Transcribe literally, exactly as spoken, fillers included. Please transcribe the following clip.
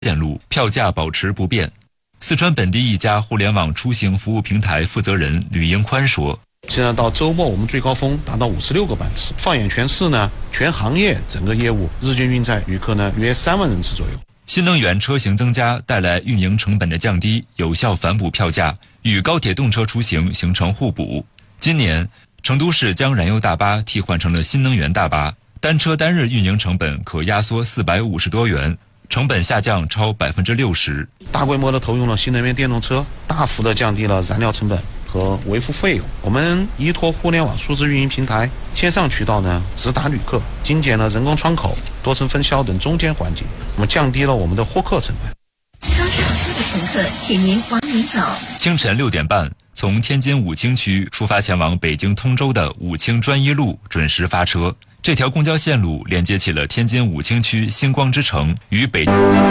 线路票价保持不变。四川本地一家互联网出行服务平台负责人吕英宽说：“ 现在到周末，我们最高峰达到五十六个班次。放眼全市呢，全行业整个业务日均运载旅客呢约三万人次左右。” 新能源车型增加带来运营成本的降低，有效反哺票价，与高铁动车出行形成互补。今年，成都市将燃油大巴替换成了新能源大巴，单车单日运营成本可压缩四百五十多元。成本下降超百分之六十， 大规模的投用了新能源电动车，大幅的降低了燃料成本和维护费用。我们依托互联网数字运营平台、线上渠道呢，直达旅客，精简了人工窗口、多层分销等中间环节，我们降低了我们的获客成本。 刚上车的乘客，请您往里走。 清晨六点半，从天津武清区出发前往北京通州的武清专一路准时发车。这条公交线路连接起了天津武清区星光之城与北京。